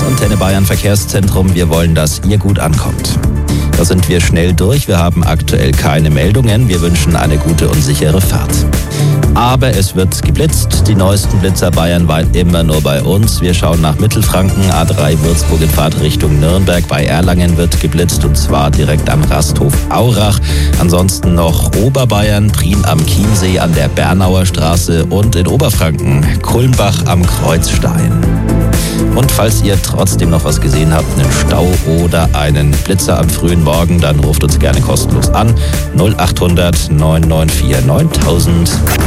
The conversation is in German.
Antenne Bayern Verkehrszentrum. Wir wollen, dass ihr gut ankommt. Da sind wir schnell durch. Wir haben aktuell keine Meldungen. Wir wünschen eine gute und sichere Fahrt. Aber es wird geblitzt. Die neuesten Blitzer bayernweit immer nur bei uns. Wir schauen nach Mittelfranken, A3 Würzburg in Fahrt Richtung Nürnberg. Bei Erlangen wird geblitzt und zwar direkt am Rasthof Aurach. Ansonsten noch Oberbayern, Prien am Chiemsee an der Bernauer Straße und in Oberfranken Kulmbach am Kreuzstein. Und falls ihr trotzdem noch was gesehen habt, einen Stau oder einen Blitzer am frühen Morgen, dann ruft uns gerne kostenlos an. 0800 994 9000.